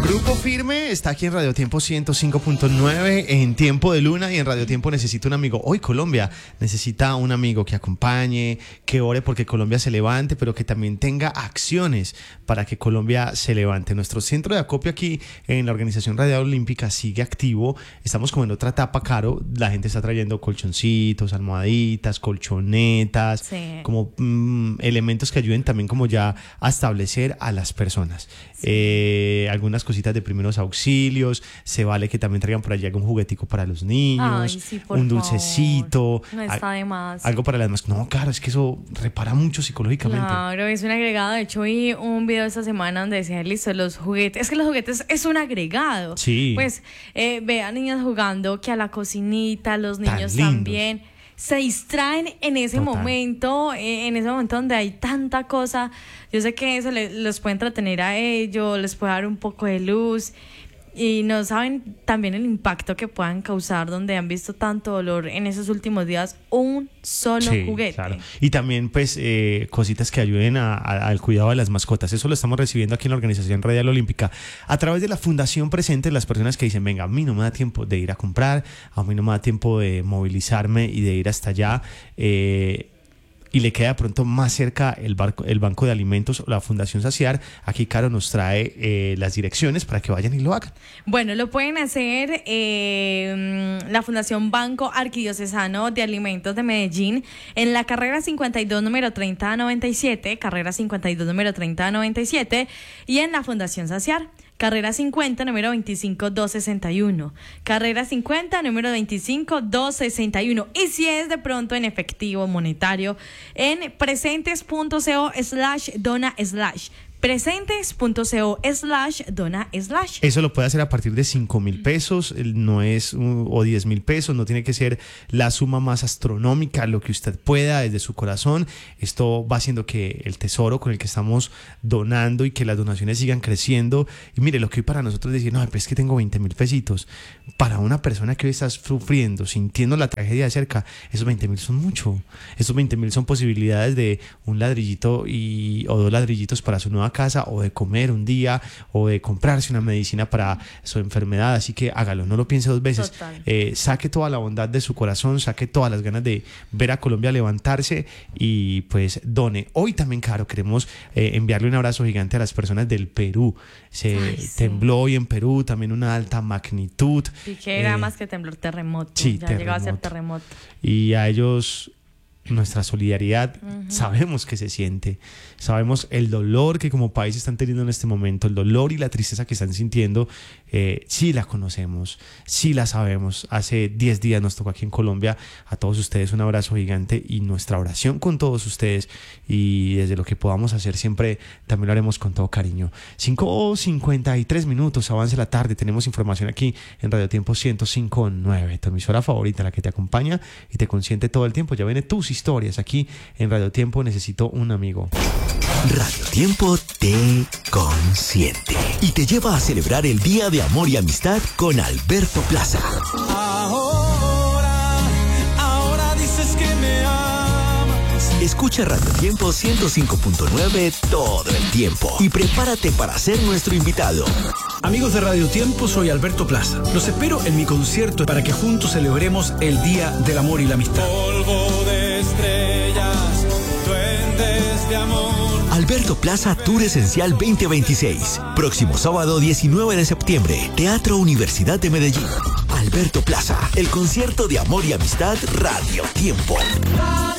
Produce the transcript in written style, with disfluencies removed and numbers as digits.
Grupo Firme está aquí en Radio Tiempo 105.9 en Tiempo de Luna y en Radio Tiempo Necesita un Amigo. Hoy Colombia necesita un amigo que acompañe, que ore porque Colombia se levante, pero que también tenga acciones para que Colombia se levante. Nuestro centro de acopio aquí en la Organización Radial Olímpica sigue activo. Estamos como en otra etapa, Caro. La gente está trayendo colchoncitos, almohaditas, colchonetas, sí, como elementos que ayuden también como ya a establecer a las personas. Sí. Algunas cositas de primeros auxilios, se vale que también traigan por allí algún juguetico para los niños, sí, un dulcecito, no está de más. Algo para las más. No, claro, es que eso repara mucho psicológicamente. Claro, es un agregado. De hecho, vi un video esta semana donde decía, listo, los juguetes, es que los juguetes es un agregado. Sí. Pues ve a niños jugando que a la cocinita, los niños también se distraen en ese momento, donde hay tanta cosa. Yo sé que eso los puede entretener a ellos, les puede dar un poco de luz y no saben también el impacto que puedan causar donde han visto tanto dolor en esos últimos días un solo juguete. Claro. Y también pues cositas que ayuden al cuidado de las mascotas. Eso lo estamos recibiendo aquí en la Organización Radial Olímpica a través de la Fundación Presente. Las personas que dicen, venga, a mí no me da tiempo de ir a comprar, a mí no me da tiempo de movilizarme y de ir hasta allá, y le queda de pronto más cerca el Banco de Alimentos o la Fundación Saciar. Aquí Caro nos trae las direcciones para que vayan y lo hagan. Bueno, lo pueden hacer la Fundación Banco Arquidiocesano de Alimentos de Medellín en la carrera 52 número 3097, carrera 52 número 3097, y en la Fundación Saciar, carrera 50, número 25261. Carrera 50, número 25261. Y si es de pronto en efectivo monetario, en presentes.co/dona/. presentes.co/dona/. Eso lo puede hacer a partir de 5,000 pesos, no es, o 10,000 pesos, no tiene que ser la suma más astronómica, lo que usted pueda desde su corazón. Esto va haciendo que el tesoro con el que estamos donando y que las donaciones sigan creciendo. Y mire, lo que hoy para nosotros es decir, no, pues es que tengo 20,000 pesitos. Para una persona que hoy está sufriendo, sintiendo la tragedia de cerca, esos 20,000 son mucho. Esos 20,000 son posibilidades de un ladrillito o 2 ladrillitos para su nueva casa, o de comer un día, o de comprarse una medicina para su enfermedad. Así que hágalo, no lo piense 2 veces. Saque toda la bondad de su corazón, saque todas las ganas de ver a Colombia levantarse y pues done. Hoy también, Caro, queremos enviarle un abrazo gigante a las personas del Perú. Tembló hoy en Perú, también una alta magnitud. Y que era más que temblor, terremoto. Sí, ya llegaba a ser terremoto. Y a ellos nuestra solidaridad. Sabemos que se siente, sabemos el dolor que como país están teniendo en este momento, el dolor y la tristeza que están sintiendo. Sí la conocemos, sí la sabemos. Hace 10 días nos tocó aquí en Colombia. A todos ustedes un abrazo gigante y nuestra oración con todos ustedes, y desde lo que podamos hacer siempre también lo haremos con todo cariño. 5:53, avance la tarde. Tenemos información aquí en Radio Tiempo 105.9, tu emisora favorita, la que te acompaña y te consiente todo el tiempo. Ya viene tus historias aquí en Radio Tiempo Necesito un Amigo. Radio Tiempo te consiente y te lleva a celebrar el Día de Amor y Amistad con Alberto Plaza. Ahora dices que me amas. Escucha Radio Tiempo 105.9 todo el tiempo y prepárate para ser nuestro invitado. Amigos de Radio Tiempo, soy Alberto Plaza. Los espero en mi concierto para que juntos celebremos el Día del Amor y la Amistad. Polvo de estrellas, duendes de amor. Alberto Plaza Tour Esencial 2026. Próximo sábado 19 de septiembre. Teatro Universidad de Medellín. Alberto Plaza, el concierto de amor y amistad Radio Tiempo.